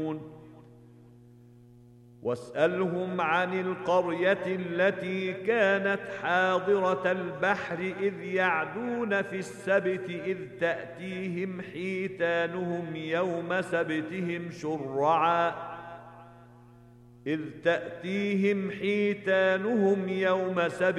واسألهم عن القرية التي كانت حاضرة البحر إذ يعدون في السبت إذ تأتيهم حيتانهم يوم سبتهم